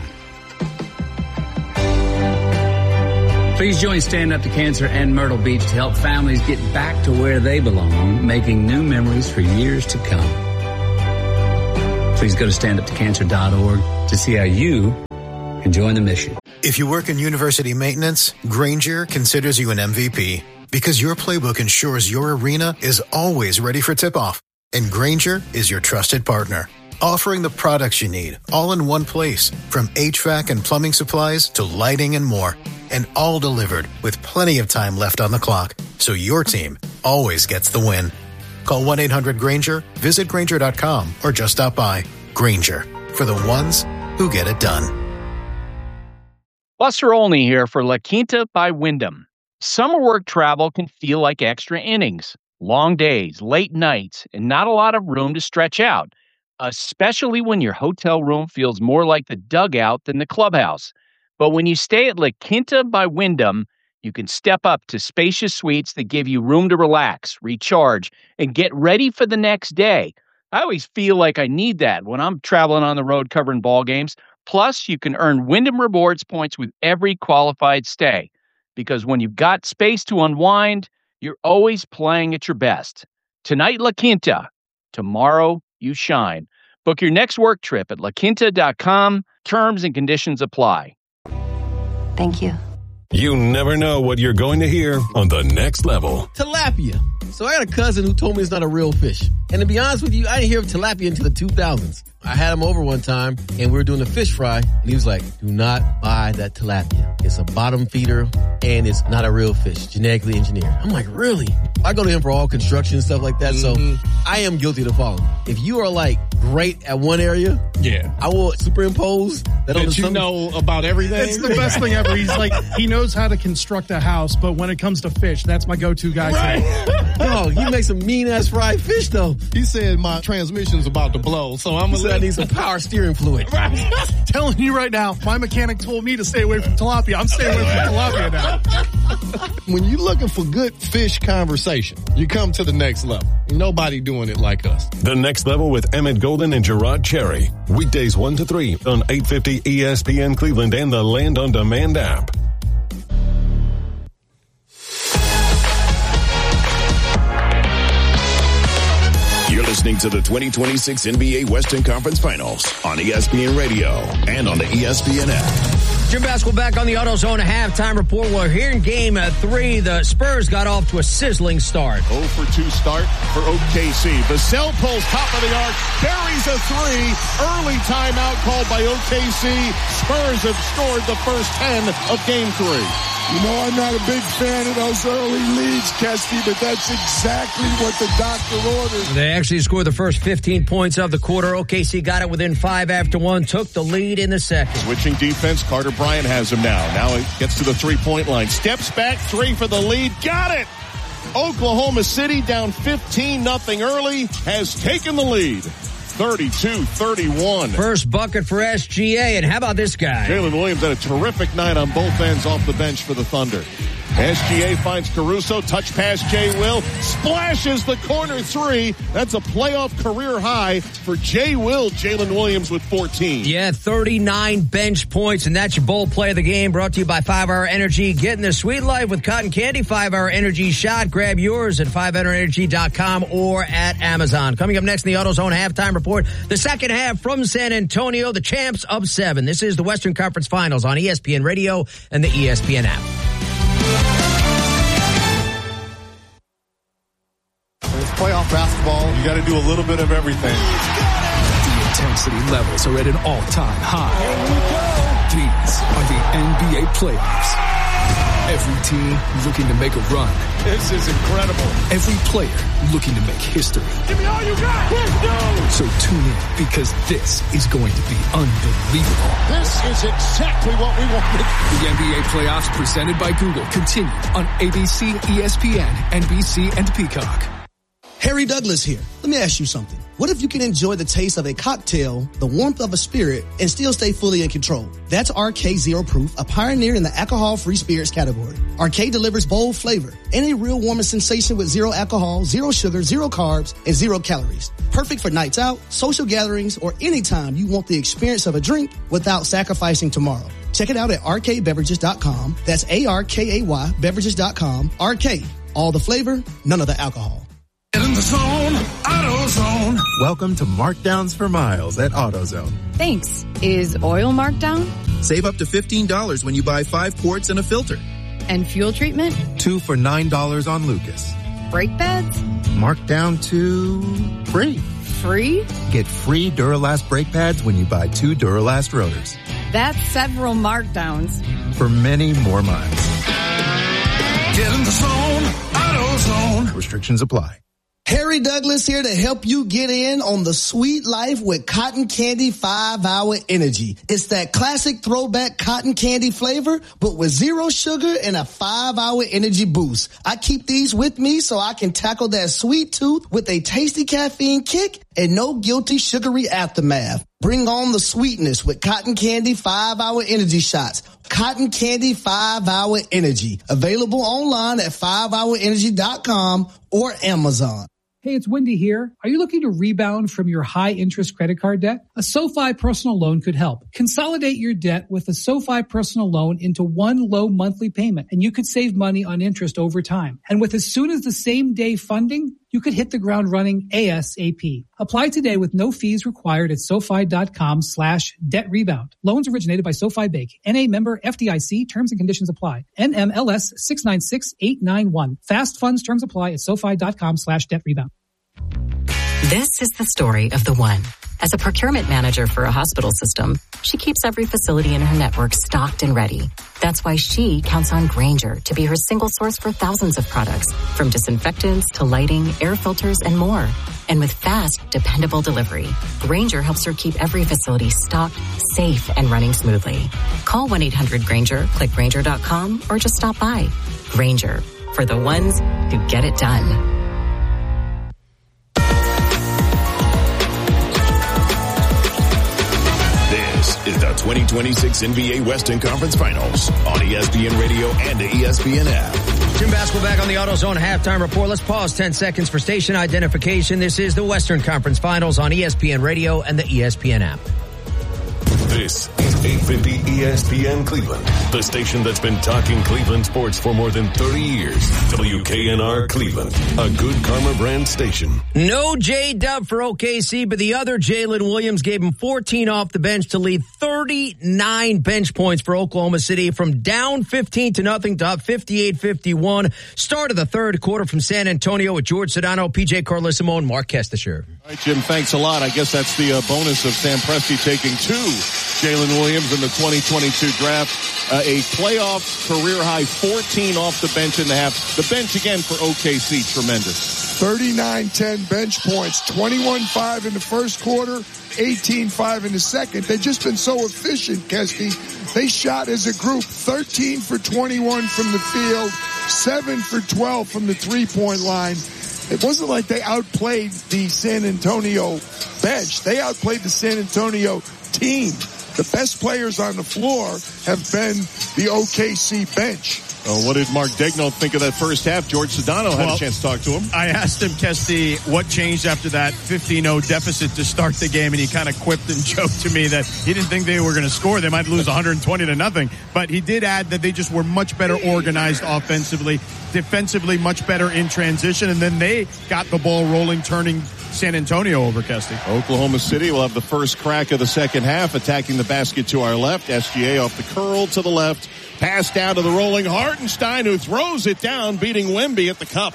Please join Stand Up to Cancer and Myrtle Beach to help families get back to where they belong, making new memories for years to come. Please go to stand up to cancer dot org to see how you can join the mission. If you work in university maintenance, Grainger considers you an M V P because your playbook ensures your arena is always ready for tip-off. And Grainger is your trusted partner, offering the products you need all in one place, from H V A C and plumbing supplies to lighting and more, and all delivered with plenty of time left on the clock, so your team always gets the win. Call one eight hundred Grainger, visit Grainger dot com, or just stop by. Grainger, for the ones who get it done. Buster Olney here for La Quinta by Wyndham. Summer work travel can feel like extra innings. Long days, late nights, and not a lot of room to stretch out, especially when your hotel room feels more like the dugout than the clubhouse. But when you stay at La Quinta by Wyndham, you can step up to spacious suites that give you room to relax, recharge, and get ready for the next day. I always feel like I need that when I'm traveling on the road covering ball games. Plus, you can earn Wyndham Rewards points with every qualified stay. Because when you've got space to unwind, you're always playing at your best. Tonight, La Quinta. Tomorrow, you shine. Book your next work trip at la quinta dot com. Terms and conditions apply. Thank you. You never know what you're going to hear on The Next Level. Tilapia. So I got a cousin who told me it's not a real fish. And to be honest with you, I didn't hear of tilapia until the two thousands. I had him over one time, and we were doing a fish fry, and he was like, do not buy that tilapia. It's a bottom feeder, and it's not a real fish, genetically engineered. I'm like, really? I go to him for all construction and stuff like that, mm-hmm. so I am guilty to follow. If you are, like, great at one area, yeah, I will superimpose that, that on the you know about everything. It's the best thing ever. He's like, he knows how to construct a house, but when it comes to fish, that's my go-to guy. Right. No, he makes some mean-ass fried fish, though. He said my transmission's about to blow, so I'm going to I need some power steering fluid. Right. Telling you right now, my mechanic told me to stay away from tilapia. I'm staying away from tilapia now. When you're looking for good fish conversation, you come to The Next Level. Ain't nobody doing it like us. The Next Level with Emmett Golden and Gerard Cherry. Weekdays one to three on eight fifty E S P N Cleveland and the Land on Demand app. You're listening to the twenty twenty-six N B A Western Conference Finals on E S P N Radio and on the E S P N app. Jim Basketball back on the AutoZone halftime report. We're here in game uh, three. The Spurs got off to a sizzling start. oh for two start for O K C. Vassell pulls top of the arc, buries a three. Early timeout called by O K C. Spurs have scored the first ten of game three. You know, I'm not a big fan of those early leads, Kesty, but that's exactly what the doctor ordered. They actually scored the first fifteen points of the quarter. O K C got it within five after one, took the lead in the second. Switching defense, Carter Bryant has him now. Now it gets to the three-point line. Steps back, three for the lead. Got it! Oklahoma City down fifteen nothing early, has taken the lead. thirty-two thirty-one. First bucket for S G A, and how about this guy? Jalen Williams had a terrific night on both ends off the bench for the Thunder. S G A finds Caruso, touch pass Jay Will, splashes the corner three. That's a playoff career high for Jay Will. Jalen Williams with fourteen. Yeah, thirty-nine bench points, and that's your bold play of the game, brought to you by five hour Energy. Getting the sweet life with cotton candy. five hour Energy shot. Grab yours at five hour energy dot com or at Amazon. Coming up next in the AutoZone halftime report, the second half from San Antonio, the champs of seven. This is the Western Conference Finals on E S P N Radio and the E S P N app. It's playoff basketball. You got to do a little bit of everything. The intensity levels are at an all-time high. These are the N B A playoffs. Every team looking to make a run. This is incredible. Every player looking to make history. Give me all you got. Let's go. So tune in, because this is going to be unbelievable. This is exactly what we wanted. The N B A playoffs presented by Google continue on A B C, E S P N, N B C, and Peacock. Harry Douglas here. Let me ask you something. What if you can enjoy the taste of a cocktail, the warmth of a spirit, and still stay fully in control? That's R K Zero Proof, a pioneer in the alcohol-free spirits category. R K delivers bold flavor and a real warming sensation with zero alcohol, zero sugar, zero carbs, and zero calories. Perfect for nights out, social gatherings, or anytime you want the experience of a drink without sacrificing tomorrow. Check it out at R K beverages dot com. That's A R K A Y beverages dot com. R K, all the flavor, none of the alcohol. In the zone, AutoZone. Welcome to Markdowns for Miles at AutoZone. Thanks. Is oil marked down? Save up to fifteen dollars when you buy five quarts and a filter. And fuel treatment? Two for nine dollars on Lucas. Brake pads? Marked down to free. Free? Get free Duralast brake pads when you buy two Duralast rotors. That's several markdowns. For many more miles. Get in the zone, AutoZone. Restrictions apply. Harry Douglas here to help you get in on the sweet life with Cotton Candy five hour Energy. It's that classic throwback cotton candy flavor, but with zero sugar and a five hour energy boost. I keep these with me so I can tackle that sweet tooth with a tasty caffeine kick and no guilty sugary aftermath. Bring on the sweetness with Cotton Candy five hour Energy shots. Cotton Candy five hour Energy. Available online at five hour energy dot com or Amazon. Hey, it's Wendy here. Are you looking to rebound from your high-interest credit card debt? A SoFi personal loan could help. Consolidate your debt with a SoFi personal loan into one low monthly payment, and you could save money on interest over time. And with as soon as the same day funding, you could hit the ground running ASAP. Apply today with no fees required at SoFi.com slash debt rebound. Loans originated by SoFi Bank. N A member F D I C. Terms and conditions apply. N M L S six nine six eight nine one. Fast funds terms apply at SoFi.com slash debt rebound. This is the story of the one. As a procurement manager for a hospital system, she keeps every facility in her network stocked and ready. That's why she counts on Grainger to be her single source for thousands of products, from disinfectants to lighting, air filters, and more. And with fast, dependable delivery, Grainger helps her keep every facility stocked, safe, and running smoothly. Call one eight hundred Grainger, click Grainger dot com, or just stop by. Grainger, for the ones who get it done. This is the twenty twenty-six N B A Western Conference Finals on E S P N Radio and the E S P N app. Jim Basketball back on the AutoZone halftime report. Let's pause ten seconds for station identification. This is the Western Conference Finals on E S P N Radio and the E S P N app. This is eight fifty E S P N Cleveland, the station that's been talking Cleveland sports for more than thirty years. W K N R Cleveland, a Good Karma brand station. No J-Dub for O K C, but the other Jalen Williams gave him fourteen off the bench to lead thirty-nine bench points for Oklahoma City from down fifteen to nothing to up fifty-eight fifty-one. Start of the third quarter from San Antonio with George Sedano, P J Carlissimo, and Mark Kestisher. All right, Jim, thanks a lot. I guess that's the uh, bonus of Sam Presti taking two Jalen Williams in the twenty twenty-two draft. Uh, a playoff career high fourteen off the bench in the half. The bench again for O K C, tremendous. thirty-nine ten bench points, twenty-one five in the first quarter, eighteen five in the second. They've just been so efficient, Kesty. They shot as a group thirteen for twenty-one from the field, seven for twelve from the three-point line. It wasn't like they outplayed the San Antonio bench. They outplayed the San Antonio team. The best players on the floor have been the O K C bench. Well, what did Mark Daigneault think of that first half? George Sedano had well, a chance to talk to him. I asked him, Kesty, what changed after that fifteen oh deficit to start the game, and he kind of quipped and joked to me that he didn't think they were going to score. They might lose one hundred twenty to nothing. But he did add that they just were much better organized offensively, defensively much better in transition, and then they got the ball rolling, turning San Antonio over, Kesty. Oklahoma City will have the first crack of the second half, attacking the basket to our left. S G A off the curl to the left. Pass down to the rolling Hartenstein, who throws it down, beating Wemby at the cup.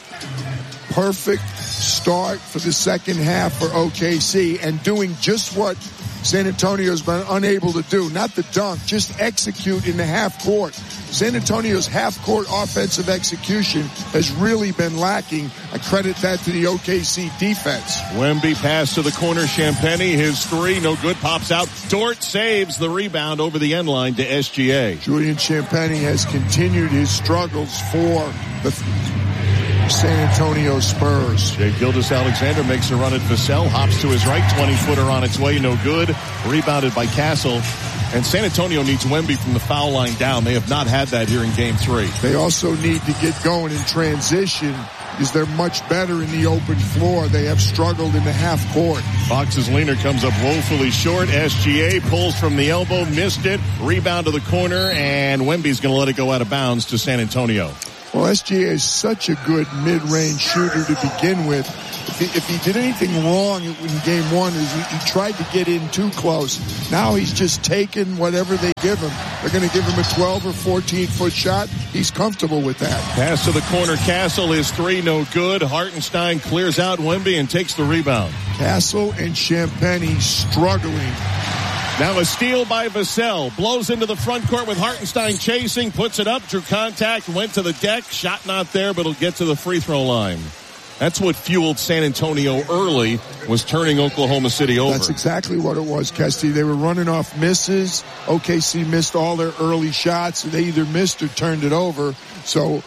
Perfect start for the second half for O K C, and doing just what San Antonio's been unable to do. Not the dunk, just execute in the half court. San Antonio's half-court offensive execution has really been lacking. I credit that to the O K C defense. Wemby pass to the corner. Champagny, his three, no good, pops out. Dort saves the rebound over the end line to S G A. Julian Champagny has continued his struggles for the San Antonio Spurs. Jay Gilgeous-Alexander makes a run at Vassell, hops to his right, twenty-footer on its way, no good. Rebounded by Castle. And San Antonio needs Wemby from the foul line down. They have not had that here in game three. They also need to get going in transition because they're much better in the open floor. They have struggled in the half court. Fox's leaner comes up woefully short. S G A pulls from the elbow, missed it. Rebound to the corner, and Wemby's going to let it go out of bounds to San Antonio. Well, S G A is such a good mid-range shooter to begin with. If he, if he did anything wrong in game one, is he, he tried to get in too close. Now he's just taking whatever they give him. They're going to give him a twelve or fourteen foot shot. He's comfortable with that. Pass to the corner. Castle is three, no good. Hartenstein clears out Wemby and takes the rebound. Castle and Champagnie struggling. Now a steal by Vassell. Blows into the front court with Hartenstein chasing. Puts it up. Drew contact. Went to the deck. Shot not there, but it'll get to the free throw line. That's what fueled San Antonio early, was turning Oklahoma City over. That's exactly what it was, Kesty. They were running off misses. O K C missed all their early shots. They either missed or turned it over. So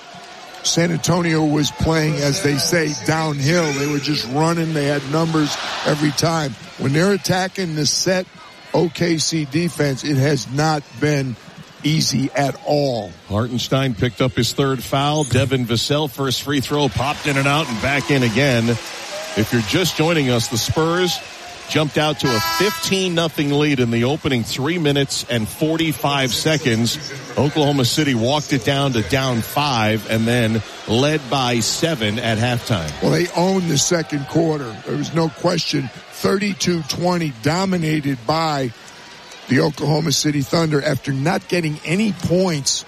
San Antonio was playing, as they say, downhill. They were just running. They had numbers every time. When they're attacking the set O K C defense, it has not been easy at all. Hartenstein picked up his third foul. Devin Vassell, first free throw, popped in and out and back in again. If you're just joining us, the Spurs jumped out to a fifteen nothing lead in the opening three minutes and forty-five seconds. Oklahoma City walked it down to down five and then led by seven at halftime. Well, they owned the second quarter. There was no question. thirty-two twenty, dominated by the Oklahoma City Thunder after not getting any points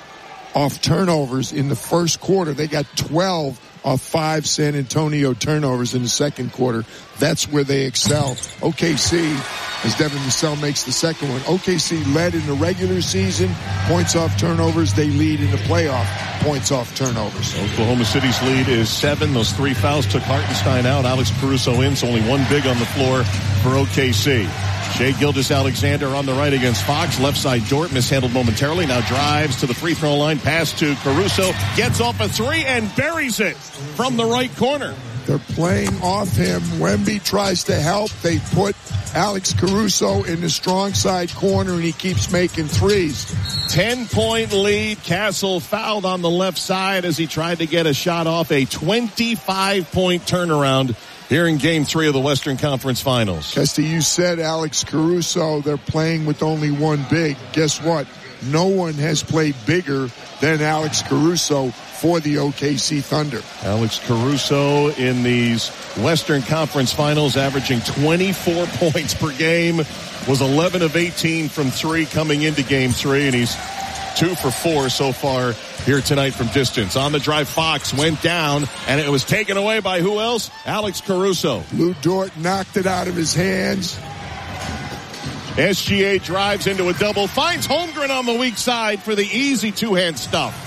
off turnovers in the first quarter. They got twelve off five San Antonio turnovers in the second quarter. That's where they excel. O K C, as Devin Vassell makes the second one, O K C led in the regular season, points off turnovers. They lead in the playoff, points off turnovers. Oklahoma City's lead is seven. Those three fouls took Hartenstein out. Alex Caruso in, so only one big on the floor for O K C. Shai Gilgeous-Alexander on the right against Fox. Left side Dort mishandled momentarily. Now drives to the free throw line. Pass to Caruso. Gets off a three and buries it from the right corner. They're playing off him. Wemby tries to help. They put Alex Caruso in the strong side corner, and he keeps making threes. Ten-point lead. Castle fouled on the left side as he tried to get a shot off. A twenty-five point turnaround here in game three of the Western Conference Finals. Kesty, you said Alex Caruso, they're playing with only one big. Guess what? No one has played bigger than Alex Caruso for the O K C Thunder. Alex Caruso in these Western Conference Finals averaging twenty-four points per game, was eleven of eighteen from three coming into game three, and he's two for four so far here tonight from distance. On the drive, Fox went down, and it was taken away by who else? Alex Caruso. Lou Dort knocked it out of his hands. S G A drives into a double, finds Holmgren on the weak side for the easy two-hand stuff.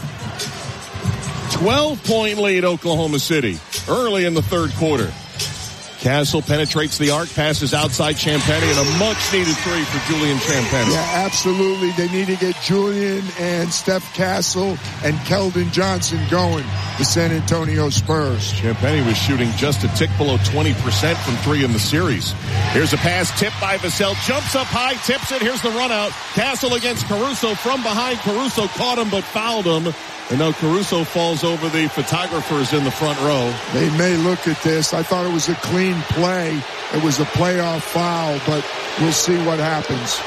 twelve-point lead, Oklahoma City, early in the third quarter. Castle penetrates the arc, passes outside Champagnie, and a much-needed three for Julian Champagnie. Yeah, absolutely. They need to get Julian and Steph Castle and Keldon Johnson going, the San Antonio Spurs. Champagnie was shooting just a tick below twenty percent from three in the series. Here's a pass tipped by Vassell, jumps up high, tips it. Here's the run out. Castle against Caruso from behind. Caruso caught him but fouled him. And now Caruso falls over the photographers in the front row. They may look at this. I thought it was a clean play. It was a playoff foul, but we'll see what happens.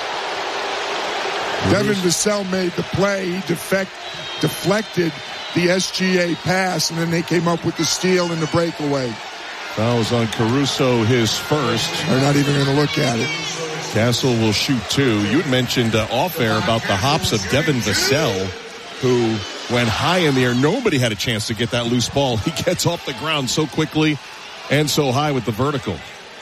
Devin Vassell made the play. He defect, deflected the S G A pass, and then they came up with the steal and the breakaway. Fouls on Caruso, his first. They're not even going to look at it. Castle will shoot two. You had mentioned uh, off-air about the hops of Devin Vassell, who went high in the air. Nobody had a chance to get that loose ball. He gets off the ground so quickly and so high with the vertical.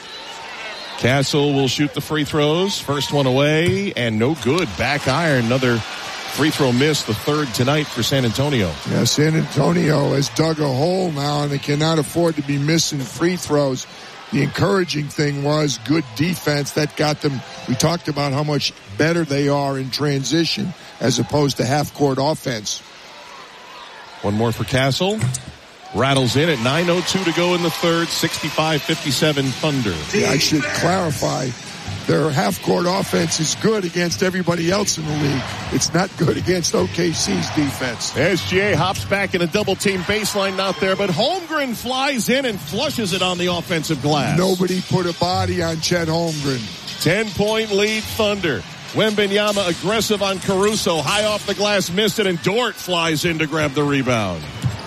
Castle will shoot the free throws. First one away and no good. Back iron. Another free throw miss, the third tonight for San Antonio. Yeah, San Antonio has dug a hole now, and they cannot afford to be missing free throws. The encouraging thing was good defense that got them. We talked about how much better they are in transition as opposed to half-court offense. One more for Castle. rattles in at nine oh two to go in the third, sixty-five fifty-seven Thunder. Yeah, I should clarify. Their half-court offense is good against everybody else in the league. It's not good against O K C's defense. S G A hops back in a double-team baseline, not there, but Holmgren flies in and flushes it on the offensive glass. Nobody put a body on Chet Holmgren. ten-point lead Thunder. Wembanyama aggressive on Caruso. High off the glass, missed it, and Dort flies in to grab the rebound.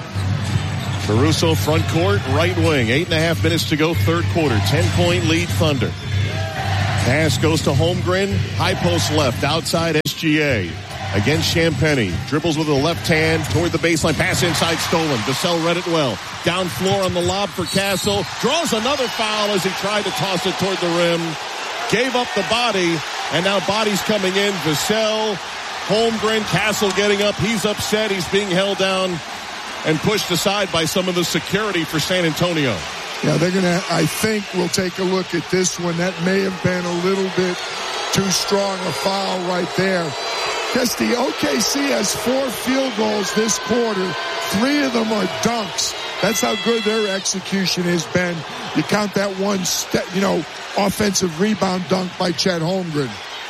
Caruso front court, right wing. Eight and a half minutes to go, third quarter. ten-point lead Thunder. Pass goes to Holmgren. High post left, outside S G A. Against Champagnie. Dribbles with the left hand toward the baseline. Pass inside, stolen. Vassell read it well. Down floor on the lob for Castle. Draws another foul as he tried to toss it toward the rim. Gave up the body, and now bodies coming in. Vassell, Holmgren, Castle getting up. He's upset. He's being held down and pushed aside by some of the security for San Antonio. Yeah, they're going to, I think we'll take a look at this one. That may have been a little bit too strong a foul right there. Because the O K C has four field goals this quarter. Three of them are dunks. That's how good their execution has been. You count that one, step, you know, offensive rebound dunk by Chet Holmgren.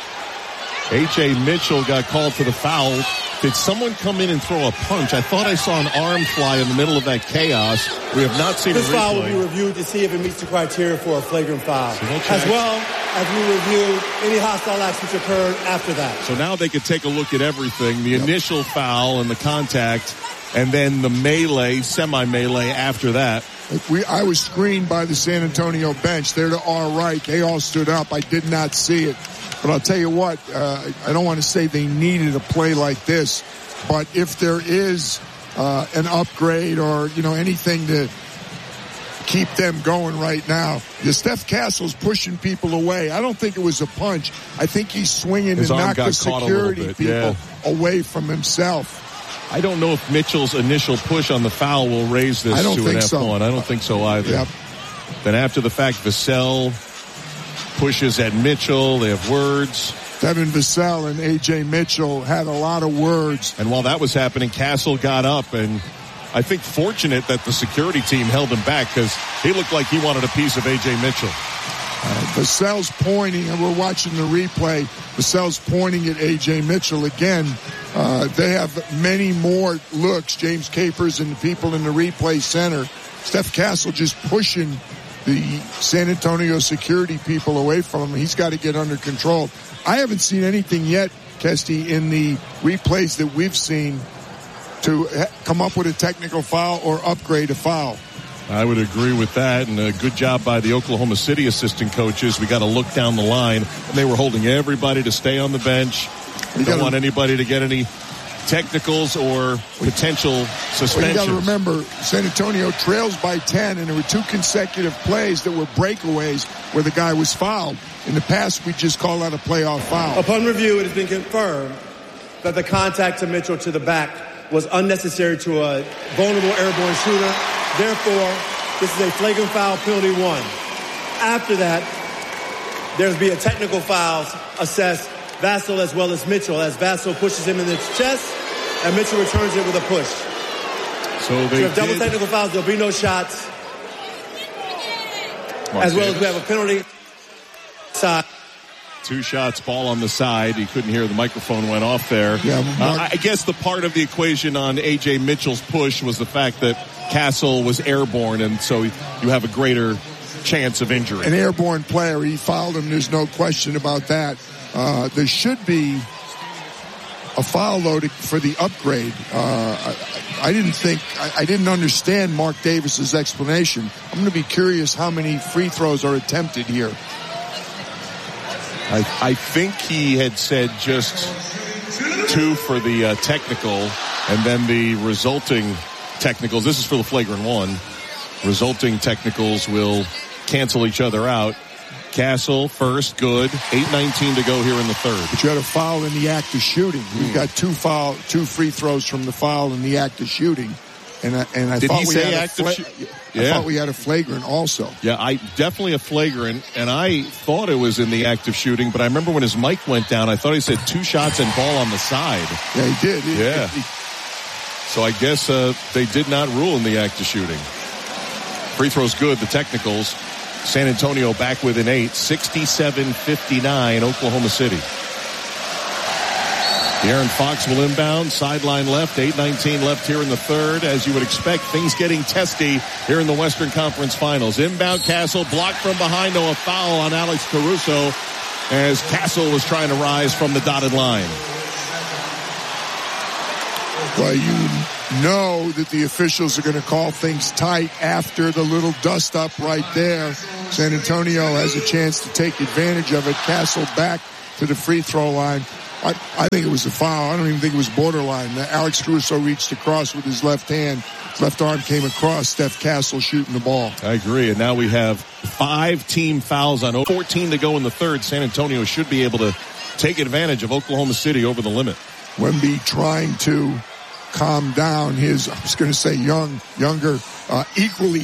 A J Mitchell got called for the foul. Did someone come in and throw a punch? I thought I saw an arm fly in the middle of that chaos. We have not seen this a replay. This foul will be reviewed to see if it meets the criteria for a flagrant foul, so as well as we review any hostile acts which occurred after that. So now they could take a look at everything, the yep. initial foul and the contact, and then the melee, semi-melee after that. We, I was screened by the San Antonio bench. They're to our right. They all stood up. I did not see it. But I'll tell you what, uh, I don't want to say they needed a play like this, but if there is uh, an upgrade or, you know, anything to keep them going right now, the Steph Castle's pushing people away. I don't think it was a punch. I think he's swinging His to knock the security bit, people yeah. away from himself. I don't know if Mitchell's initial push on the foul will raise this I don't to think an F one. so. I don't think so either. Yep. Then after the fact, Vassell pushes at Mitchell. They have words. Devin Vassell and A J Mitchell had a lot of words. And while that was happening, Castle got up, and I think fortunate that the security team held him back because he looked like he wanted a piece of A J Mitchell. Uh, Vassell's pointing, and we're watching the replay. Vassell's pointing at A J Mitchell again. Uh, they have many more looks, James Capers and the people in the replay center. Steph Castle just pushing the San Antonio security people away from him. He's got to get under control. I haven't seen anything yet, Kesty, in the replays that we've seen to ha- come up with a technical foul or upgrade a foul. I would agree with that, and a good job by the Oklahoma City assistant coaches. We got to look down the line, and they were holding everybody to stay on the bench. We don't want anybody to get any technicals or potential suspensions. Well, you got to remember, San Antonio trails by ten, and there were two consecutive plays that were breakaways where the guy was fouled. In the past, we just call that a playoff foul. Upon review, it has been confirmed that the contact to Mitchell to the back was unnecessary to a vulnerable airborne shooter. Therefore, this is a flagrant foul, penalty one. After that, there's be a technical foul assessed, Vassell as well as Mitchell, as Vassell pushes him in the chest and Mitchell returns it with a push. So they so if double did. technical fouls, there'll be no shots. Mark as well Davis. as we have a penalty side. Two shots, ball on the side. You couldn't hear the microphone went off there. Yeah, uh, I guess the part of the equation on A J Mitchell's push was the fact that Castle was airborne, and so you have a greater chance of injury. An airborne player, he fouled him. There's no question about that. Uh, there should be a foul, though, to, for the upgrade. Uh, I, I didn't think, I, I didn't understand Mark Davis's explanation. I'm going to be curious how many free throws are attempted here. I, I think he had said just two for the uh, technical, and then the resulting technicals. This is for the flagrant one. Resulting technicals will cancel each other out. Castle first, good. eight nineteen to go here in the third. But you had a foul in the act of shooting. Mm. You got two foul, two free throws from the foul in the act of shooting. And I, and I Did thought he we say had act a fla- of shooting? I Yeah. thought we had a flagrant also. Yeah, I definitely a flagrant, and I thought it was in the act of shooting, but I remember when his mic went down, I thought he said two shots and ball on the side. Yeah, he did. He, yeah. He, So I guess uh, they did not rule in the act of shooting. Free throw's good, the technicals. San Antonio back within eight, sixty-seven fifty-nine, Oklahoma City. De'Aaron Fox will inbound, sideline left, eight nineteen left here in the third. As you would expect, things getting testy here in the Western Conference Finals. Inbound Castle, blocked from behind, no, a foul on Alex Caruso as Castle was trying to rise from the dotted line. Well, you know that the officials are going to call things tight after the little dust up right there. San Antonio has a chance to take advantage of it. Castle back to the free throw line. I, I think it was a foul. I don't even think it was borderline. Alex Caruso reached across with his left hand. His left arm came across. Steph Castle shooting the ball. I agree. And now we have five team fouls on fourteen to go in the third. San Antonio should be able to take advantage of Oklahoma City over the limit. Wemby trying to calm down his, I was going to say young, younger, uh, equally